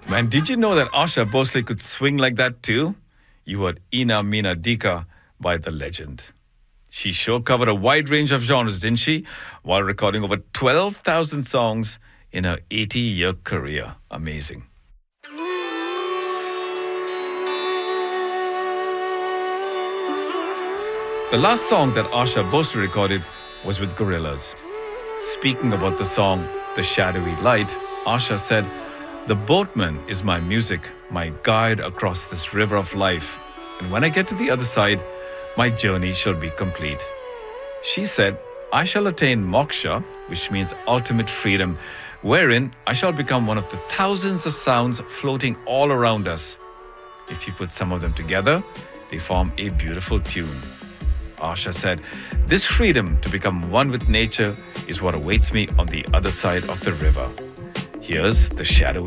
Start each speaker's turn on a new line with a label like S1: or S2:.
S1: Man, did you know that Asha Bhosle could swing like that too? You heard Ina Meena Dika by the legend. She sure covered a wide range of genres, didn't she? While recording over 12,000 songs in her 80-year career. Amazing. The last song that Asha Bhosle recorded was with Gorillaz. Speaking about the song The Shadowy Light, Asha said, "The boatman is my music, my guide across this river of life. And when I get to the other side, my journey shall be complete." She said, "I shall attain moksha, which means ultimate freedom, wherein I shall become one of the thousands of sounds floating all around us. If you put some of them together, they form a beautiful tune." Asha said, "This freedom to become one with nature is what awaits me on the other side of the river." Here's The Shadowy